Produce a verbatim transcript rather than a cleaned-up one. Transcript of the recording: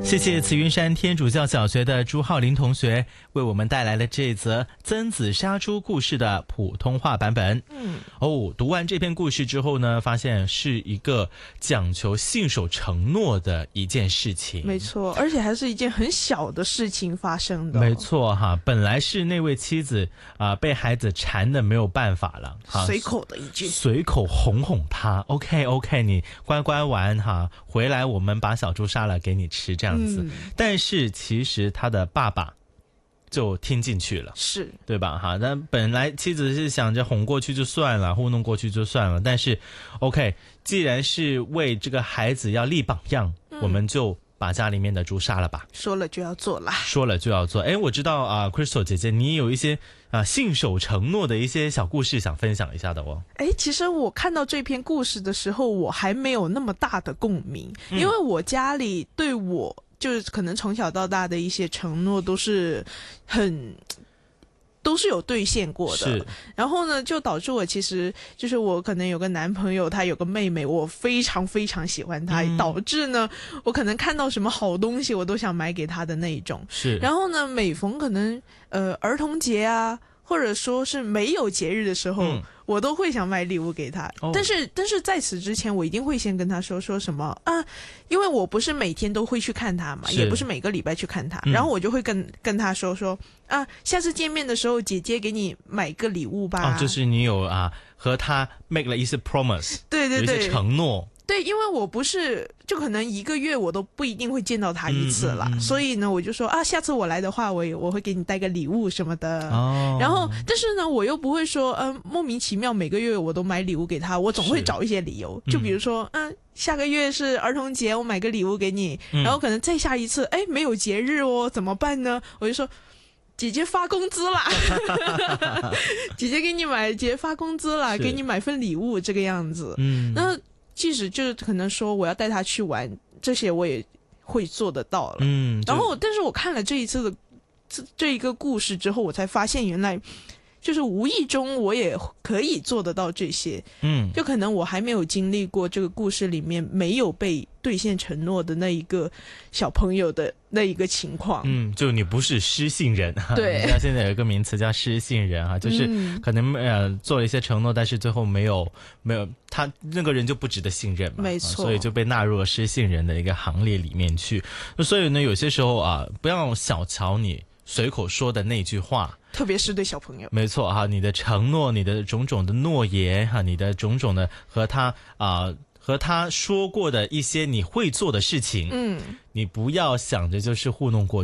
谢谢慈云山天主教小学的朱浩林同学为我们带来了这则曾子杀猪故事的普通话版本。嗯，哦，读完这篇故事之后呢，发现是一个讲求信守承诺的一件事情。 没错，而且还是一件很小的事情发生的。 没错哈，本来是那位妻子啊、呃、被孩子缠的没有办法了， 随口的一句， 随口哄哄他 ，OK OK， 你乖乖玩哈，回来我们把小猪杀了给你吃这样子。嗯、但是其实他的爸爸就听进去了， 是对吧？哈，那本来妻子是想着哄过去就算了，糊弄过去就算了，但是 OK， 既然是为这个孩子要立榜样，嗯、我们就把家里面的猪杀了吧。 说了就要做啦， 说了就要做。哎，我知道啊 ，Crystal 姐姐，你有一些啊信守承诺的一些小故事想分享一下的哦。 哎，其实我看到这篇故事的时候，我还没有那么大的共鸣，嗯、因为我家里对我就是可能从小到大的一些承诺都是很。都是有兑现过的，然后呢，就导致我其实就是我可能有个男朋友，他有个妹妹，我非常非常喜欢他，嗯、导致呢，我可能看到什么好东西，我都想买给他的那一种。 是， 然后呢，每逢可能呃儿童节啊，或者说是没有节日的时候，嗯、我都会想买礼物给他。哦、但是但是在此之前，我一定会先跟他说说什么啊，因为我不是每天都会去看他嘛，也不是每个礼拜去看他，嗯、然后我就会跟跟他说说。啊，下次见面的时候，姐姐给你买个礼物吧。 哦，就是你有啊和他 make 了一些 promise， 对对对， 有一些承诺。 对，因为我不是，就可能一个月我都不一定会见到他一次啦，嗯嗯嗯、所以呢，我就说啊，下次我来的话，我也我会给你带个礼物什么的。哦。然后，但是呢，我又不会说，嗯、呃，莫名其妙每个月我都买礼物给他，我总会找一些理由，就比如说，嗯、呃，下个月是儿童节，我买个礼物给你，嗯、然后可能再下一次，哎，没有节日哦，怎么办呢？我就说。姐姐发工资啦姐姐给你买姐姐发工资啦，给你买份礼物这个样子。嗯，那即使就是可能说我要带她去玩，这些我也会做得到了。嗯，然后但是我看了这一次的这这一个故事之后，我才发现原来就是无意中我也可以做得到这些。嗯，就可能我还没有经历过这个故事里面没有被兑现承诺的那一个小朋友的那一个情况。嗯， 就你不是失信人。 对， 现在有一个名词叫失信人哈，就是可能呃做了一些承诺，但是最后没有没有他那个人就不值得信任嘛。 没错， 所以就被纳入了失信人的一个行列里面去。所以呢，有些时候啊，不要小瞧你随口说的那句话。 特别是对小朋友， 没错哈，你的承诺，你的种种的诺言哈，你的种种的和他啊、呃、和他说过的一些你会做的事情，嗯，你不要想着就是糊弄过